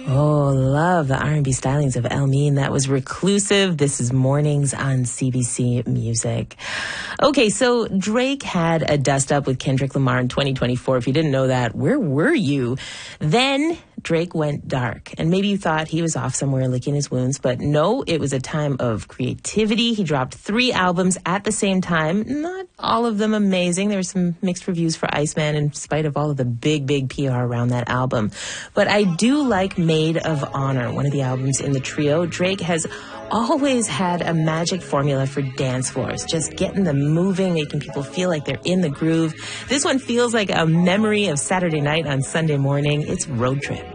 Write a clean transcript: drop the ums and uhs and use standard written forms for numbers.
Oh, love the R&B stylings of El Mean. That was Reclusive. This is Mornings on CBC Music. Okay, so Drake had a dust-up with Kendrick Lamar in 2024. If you didn't know that, where were you? Then Drake went dark, and maybe you thought he was off somewhere licking his wounds, but no, it was a time of creativity. He dropped 3 albums at the same time. Not all of them amazing. There were some mixed reviews for Iceman in spite of all of the big PR around that album. But I do like Maid of Honor, one of the albums in the trio. Drake has always had a magic formula for dance floors, just getting them moving, making people feel like they're in the groove. This one feels like a memory of Saturday night on Sunday morning. It's Road Trip.